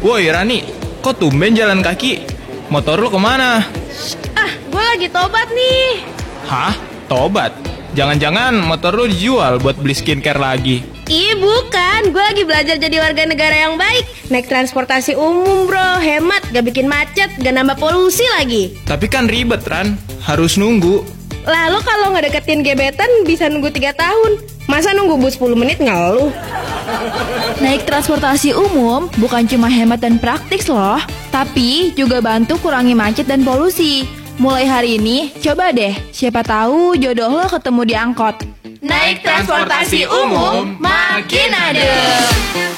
Woi Rani, kok tumben jalan kaki? Motor lu kemana? Gue lagi tobat nih. Hah? Tobat? Jangan-jangan motor lu dijual buat beli skincare lagi? Ih bukan, gue lagi belajar jadi warga negara yang baik. Naik transportasi umum bro, hemat, gak bikin macet, gak nambah polusi lagi. Tapi kan ribet Ran, harus nunggu. Lalu kalau gak deketin gebetan bisa nunggu 3 tahun. Masa nunggu bus 10 menit ngeluh? Naik transportasi umum bukan cuma hemat dan praktis loh, tapi juga bantu kurangi macet dan polusi. Mulai hari ini, coba deh, siapa tahu jodoh lo ketemu di angkot. Naik transportasi umum makin adem.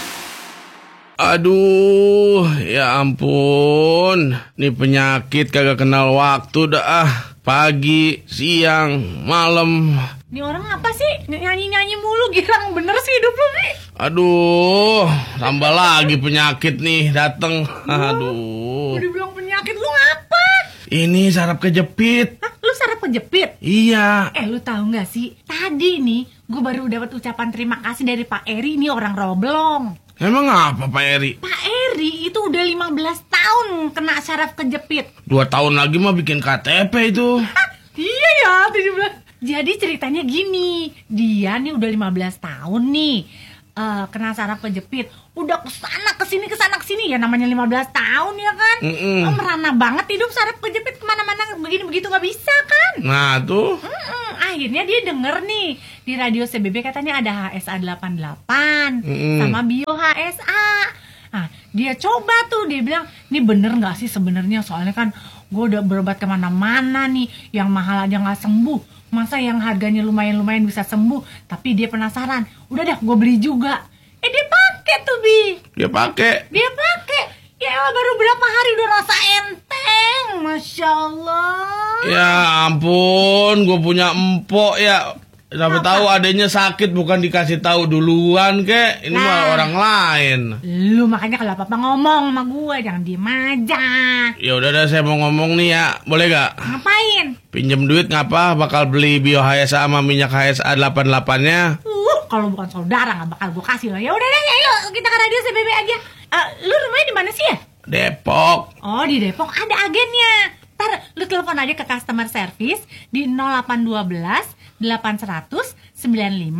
Aduh, ya ampun. Nih penyakit kagak kenal waktu dah. Pagi, siang, malam. Ini orang apa sih? Nyanyi-nyanyi mulu, girang bener sih hidup lu nih. Aduh, tambah lagi penyakit nih dateng. Aduh. Udah bilang penyakit, lu ngapa? Ini saraf kejepit. Hah? Lu saraf kejepit? Iya. Lu tahu nggak sih? Tadi nih, gue baru dapat ucapan terima kasih dari Pak Eri, nih orang Roblong. Emang apa Pak Eri? Pak Eri itu udah 15 tahun kena saraf kejepit. 2 tahun lagi mah bikin KTP itu. Iya ya, 17. Jadi ceritanya gini, dia nih udah 15 tahun nih kena saraf kejepit. Udah kesana kesini ya, namanya 15 tahun ya kan. Merana banget hidup saraf kejepit, kemana-mana begini begitu nggak bisa kan. Nah tuh. Akhirnya dia denger nih di radio CBB katanya ada HSA 88 sama Bio HSA. Nah dia coba tuh, dia bilang ini bener nggak sih sebenarnya, soalnya kan gue udah berobat kemana-mana nih, yang mahal aja nggak sembuh, masa yang harganya lumayan bisa sembuh. Tapi dia penasaran, udah dah gue beli juga. Dia pakai tuh Bi. Dia pakai. Ya baru berapa hari udah rasa enteng, Masya Allah. Ya ampun, gue punya empok ya. Sampai tahu adanya sakit bukan dikasih tahu duluan kek. Ini mah orang lain. Lu makanya kalau apa-apa ngomong sama gue, jangan diem aja. Ya udah dah, saya mau ngomong nih ya. Boleh gak? Ngapain? Pinjem duit ngapa? Bakal beli Bio HSA sama minyak HSA 88-nya. Kalau bukan saudara gak bakal gue kasih lah. Ya udah deh, ayo kita ke radio CBB aja. Lu rumahnya di mana sih ya? Depok. Oh di Depok ada agennya. Ntar lu telepon aja ke customer service di 0812 800 95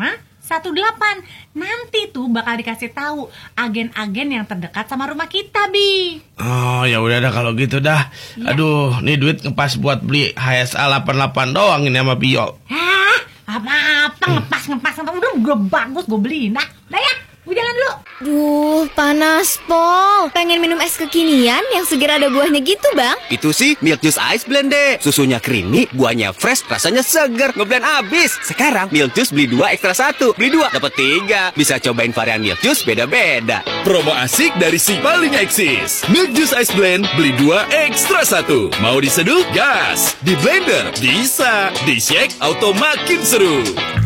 18. Nanti tuh bakal dikasih tahu agen-agen yang terdekat sama rumah kita, Bi. Oh ya udah dah kalau gitu dah. Ya. Aduh, nih duit ngepas buat beli HSA 88 doang ini sama Bio. Apa-apa ngepas udah gue bagus gue beliin dah. Dah ya, gue jalan dulu. Duh, panas Pol. Pengen minum es kekinian yang segar ada buahnya gitu bang. Itu sih Milk Juice Ice Blend deh. Susunya creamy, buahnya fresh, rasanya seger. Ngeblend abis. Sekarang Milk Juice beli 2 ekstra 1. Beli 2 dapat 3. Bisa cobain varian Milk Juice beda-beda. Promo asik dari si paling eksis. Milk Juice Ice Blend beli 2 ekstra 1. Mau diseduh? Gas. Di blender? Bisa. Di shake auto makin seru.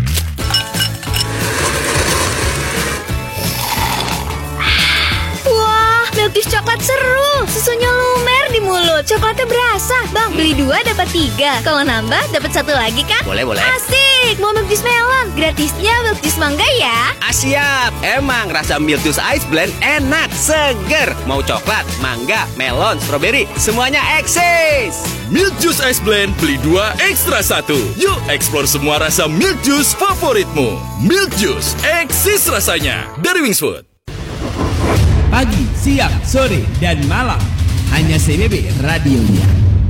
Milk Juice coklat seru. Susunya lumer di mulut. Coklatnya berasa. Bang, beli 2 dapat 3. Kalau nambah dapat 1 lagi kan? Boleh. Asik. Mau Milk Juice melon, gratisnya Milk Juice mangga ya. Siap. Emang rasa Milk Juice Ice Blend enak, seger. Mau coklat, mangga, melon, stroberi, semuanya eksis. Milk Juice Ice Blend beli 2 ekstra 1. Yuk explore semua rasa Milk Juice favoritmu. Milk Juice, eksis rasanya. Dari Wings Food. Pagi, siang, sore, dan malam. Hanya CBB radionya.